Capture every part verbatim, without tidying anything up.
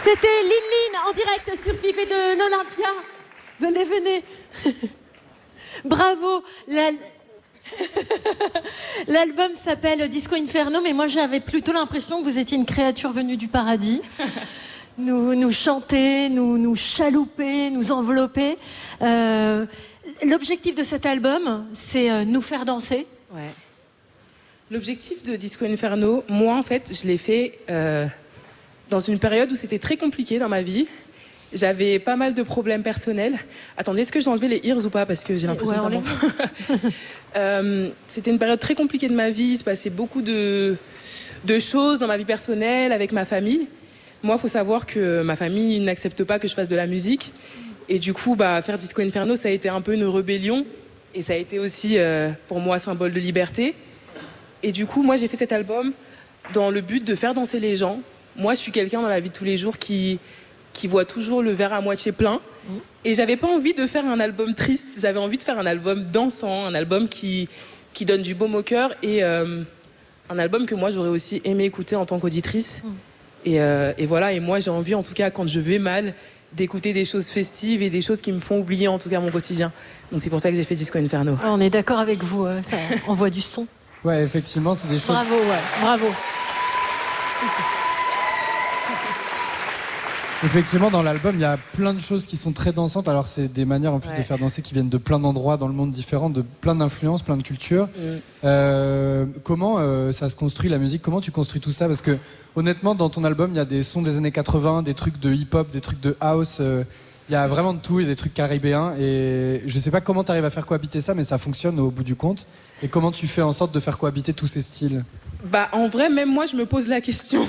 C'était Lin Lin en direct sur F I P de l'Olympia. Venez, venez. Bravo. La... L'album s'appelle Disco Inferno, mais moi j'avais plutôt l'impression que vous étiez une créature venue du paradis. Nous, nous chanter, nous, nous chalouper, nous envelopper. Euh, l'objectif de cet album, c'est euh, nous faire danser. Ouais. L'objectif de Disco Inferno, moi en fait, je l'ai fait euh, dans une période où c'était très compliqué dans ma vie. J'avais pas mal de problèmes personnels. Attendez, est-ce que je dois enlever les ears ou pas? Parce que j'ai l'impression ouais, que euh, c'était une période très compliquée de ma vie. Il se passait beaucoup de, de choses dans ma vie personnelle, avec ma famille. Moi, il faut savoir que ma famille n'accepte pas que je fasse de la musique. Et du coup, bah, faire Disco Inferno, ça a été un peu une rébellion. Et ça a été aussi, euh, pour moi, symbole de liberté. Et du coup, moi, j'ai fait cet album dans le but de faire danser les gens. Moi, je suis quelqu'un dans la vie de tous les jours qui... qui voit toujours le verre à moitié plein. Mmh. Et j'avais pas envie de faire un album triste, j'avais envie de faire un album dansant, un album qui, qui donne du baume au cœur et euh, un album que moi j'aurais aussi aimé écouter en tant qu'auditrice. Mmh. Et, euh, et voilà, et moi j'ai envie en tout cas quand je vais mal d'écouter des choses festives et des choses qui me font oublier en tout cas mon quotidien. Donc c'est pour ça que j'ai fait Disco Inferno. On est d'accord avec vous, ça envoie du son. Ouais, effectivement, c'est des choses... Bravo, ouais, bravo. Effectivement, dans l'album, il y a plein de choses qui sont très dansantes. Alors, c'est des manières en plus ouais. de faire danser qui viennent de plein d'endroits dans le monde différents, de plein d'influences, plein de cultures. Mm. Euh, comment euh, ça se construit la musique? Comment tu construis tout ça? Parce que, honnêtement, dans ton album, il y a des sons des années quatre-vingts, des trucs de hip-hop, des trucs de house. Euh, il y a vraiment de tout, il y a des trucs caribéens. Et je sais pas comment tu arrives à faire cohabiter ça, mais ça fonctionne au bout du compte. Et comment tu fais en sorte de faire cohabiter tous ces styles? Bah, en vrai, même moi, je me pose la question.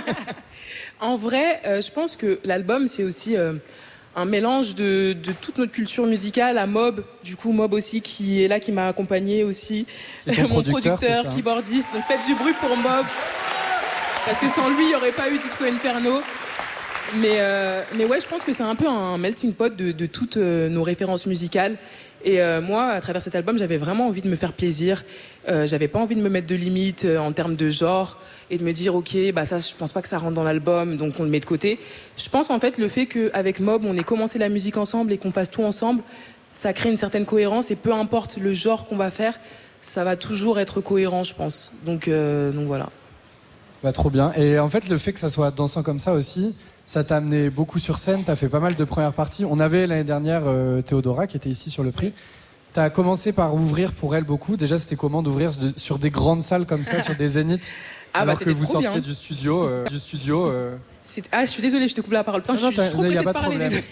En vrai, euh, je pense que l'album, c'est aussi euh, un mélange de, de toute notre culture musicale à Mob. Du coup, Mob aussi, qui est là, qui m'a accompagné aussi. Mon producteur, producteur keyboardiste. Donc, faites du bruit pour Mob. Parce que sans lui, il n'y aurait pas eu Disco Inferno. Mais, euh, mais ouais, je pense que c'est un peu un melting pot de, de toutes euh, nos références musicales. Et euh, moi, à travers cet album, j'avais vraiment envie de me faire plaisir. Euh, j'avais pas envie de me mettre de limites euh, en termes de genre et de me dire, ok, bah ça, je pense pas que ça rentre dans l'album, donc on le met de côté. Je pense en fait le fait qu'avec Mob, on ait commencé la musique ensemble et qu'on fasse tout ensemble, ça crée une certaine cohérence et peu importe le genre qu'on va faire, ça va toujours être cohérent, je pense. Donc, euh, donc voilà. Bah, trop bien. Et en fait, le fait que ça soit dansant comme ça aussi, ça t'a amené beaucoup sur scène, t'as fait pas mal de premières parties. On avait l'année dernière euh, Théodora qui était ici sur le prix. T'as commencé par ouvrir pour elle beaucoup. Déjà, c'était comment d'ouvrir de, sur des grandes salles comme ça, sur des zéniths, ah alors bah, que vous sortiez bien. du studio, euh, du studio. Euh... Ah, je suis désolée, je te coupe la parole. Putain, non, je, suis, je suis trop pressée de parler. De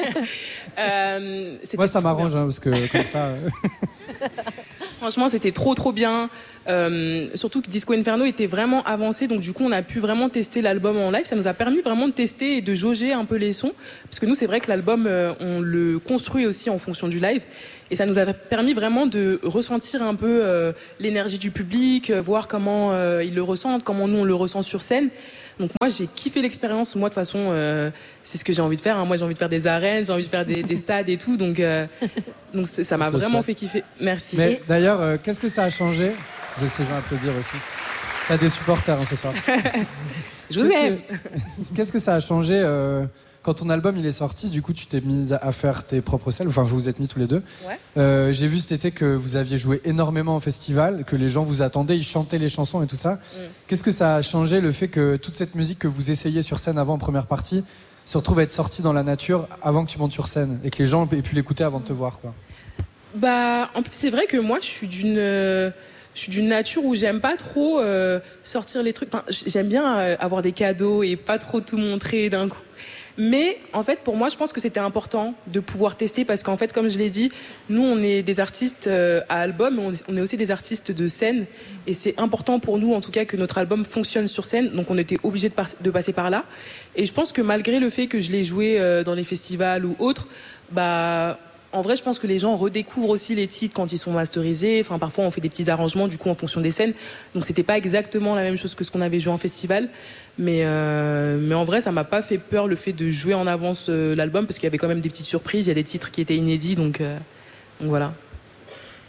euh, Moi, ça m'arrange hein, parce que comme ça. Euh... Franchement, c'était trop trop bien. Euh, surtout que Disco Inferno était vraiment avancé, donc du coup, on a pu vraiment tester l'album en live. Ça nous a permis vraiment de tester et de jauger un peu les sons, parce que nous, c'est vrai que l'album, euh, on le construit aussi en fonction du live, et ça nous a permis vraiment de ressentir un peu euh, l'énergie du public, euh, voir comment euh, ils le ressentent, comment nous on le ressent sur scène. Donc moi, j'ai kiffé l'expérience. Moi, de toute façon, euh, c'est ce que j'ai envie de faire. Hein. Moi, j'ai envie de faire des arènes, j'ai envie de faire des, des stades et tout. Donc, euh, donc ça m'a vraiment fait kiffer. Merci. Mais et... d'ailleurs, euh, qu'est-ce que ça a changé? Je sais, je vais applaudir aussi. T'as des supporters hein, ce soir. Je vous aime. Que, qu'est-ce que ça a changé euh, quand ton album il est sorti? Du coup, tu t'es mise à faire tes propres salles. Enfin, vous vous êtes mis tous les deux. Ouais. Euh, j'ai vu cet été que vous aviez joué énormément en festival, que les gens vous attendaient, ils chantaient les chansons et tout ça. Mm. Qu'est-ce que ça a changé, le fait que toute cette musique que vous essayez sur scène avant en première partie se retrouve à être sortie dans la nature avant que tu montes sur scène et que les gens aient pu l'écouter avant de te voir, quoi? Bah, en plus, c'est vrai que moi, je suis d'une... Euh... Je suis d'une nature où j'aime pas trop euh, sortir les trucs. Enfin, j'aime bien euh, avoir des cadeaux et pas trop tout montrer d'un coup. Mais en fait, pour moi, je pense que c'était important de pouvoir tester parce qu'en fait, comme je l'ai dit, nous, on est des artistes euh, à album, mais on est aussi des artistes de scène. Et c'est important pour nous, en tout cas, que notre album fonctionne sur scène. Donc, on était obligés de, par- de passer par là. Et je pense que malgré le fait que je l'ai joué euh, dans les festivals ou autres, bah... En vrai, je pense que les gens redécouvrent aussi les titres quand ils sont masterisés. Enfin, parfois, on fait des petits arrangements, du coup, en fonction des scènes. Donc, c'était pas exactement la même chose que ce qu'on avait joué en festival. Mais, euh, mais en vrai, ça m'a pas fait peur le fait de jouer en avance euh, l'album parce qu'il y avait quand même des petites surprises. Il y a des titres qui étaient inédits, donc, euh, donc voilà.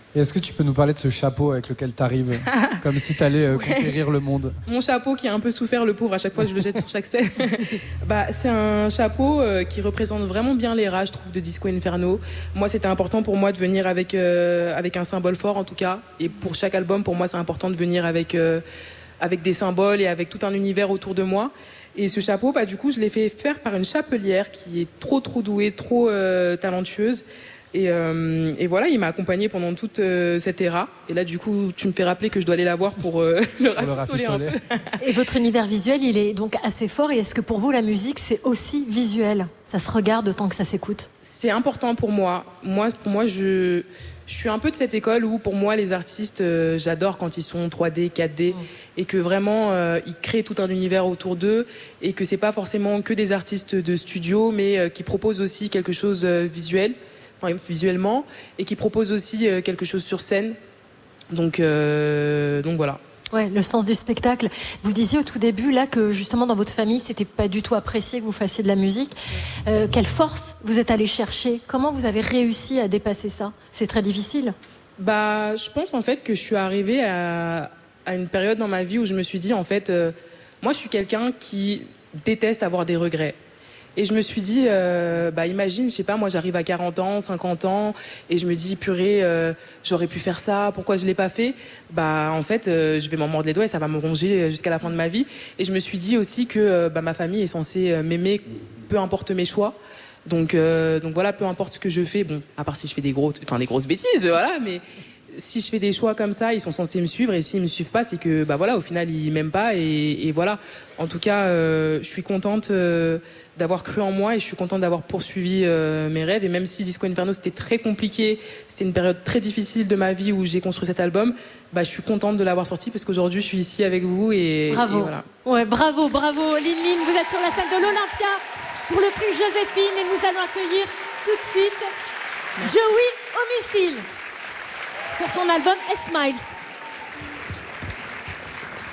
Et est-ce que tu peux nous parler de ce chapeau avec lequel tu arrives, comme si tu allais euh, Ouais. conquérir le monde? Mon chapeau qui a un peu souffert, le pauvre, à chaque fois que je le jette sur chaque scène. Bah, c'est un chapeau euh, qui représente vraiment bien l'era, je trouve, de Disco Inferno. Moi, c'était important pour moi de venir avec, euh, avec un symbole fort, en tout cas. Et pour chaque album, pour moi, c'est important de venir avec, euh, avec des symboles et avec tout un univers autour de moi. Et ce chapeau, bah, du coup, je l'ai fait faire par une chapelière qui est trop, trop douée, trop euh, talentueuse. Et, euh, et voilà, il m'a accompagné pendant toute euh, cette ère. Et là, du coup, tu me fais rappeler que je dois aller la voir pour euh, le Pour le rafistoler un peu. rafistoler. Et votre univers visuel, il est donc assez fort. Et est-ce que pour vous, la musique, c'est aussi visuel? Ça se regarde autant que ça s'écoute? C'est important pour moi. Moi, pour moi, je, je suis un peu de cette école où, pour moi, les artistes, euh, j'adore quand ils sont trois D, quatre D, mmh. et que vraiment, euh, ils créent tout un univers autour d'eux, et que c'est pas forcément que des artistes de studio, mais euh, qui proposent aussi quelque chose euh, visuel. Enfin, visuellement, et qui propose aussi euh, quelque chose sur scène. Donc, euh, donc voilà. Ouais, le sens du spectacle. Vous disiez au tout début là que justement dans votre famille, c'était pas du tout apprécié que vous fassiez de la musique. Euh, quelle force vous êtes allé chercher? Comment vous avez réussi à dépasser ça? C'est très difficile. Bah, je pense en fait que je suis arrivée à, à une période dans ma vie où je me suis dit en fait, euh, moi je suis quelqu'un qui déteste avoir des regrets. Et je me suis dit, euh, bah imagine, je sais pas, moi j'arrive à quarante ans, cinquante ans, et je me dis, purée, euh, j'aurais pu faire ça, pourquoi je l'ai pas fait? Bah en fait, euh, je vais m'en mordre les doigts et ça va me ronger jusqu'à la fin de ma vie. Et je me suis dit aussi que euh, bah, ma famille est censée m'aimer, peu importe mes choix. Donc, euh, donc voilà, peu importe ce que je fais, bon, à part si je fais des, gros, enfin, des grosses bêtises, voilà, mais si je fais des choix comme ça, ils sont censés me suivre, et s'ils me suivent pas, c'est que bah voilà, au final ils m'aiment pas, et, et voilà. En tout cas, euh, je suis contente euh, d'avoir cru en moi, et je suis contente d'avoir poursuivi euh, mes rêves. Et même si Disco Inferno c'était très compliqué, c'était une période très difficile de ma vie où j'ai construit cet album, bah je suis contente de l'avoir sorti parce qu'aujourd'hui je suis ici avec vous, et bravo. Et voilà. Ouais, bravo, bravo, Lin Lin, vous êtes sur la scène de l'Olympia pour le prix Joséphine, et nous allons accueillir tout de suite Merci. Joey Homicile pour son album S-Miles.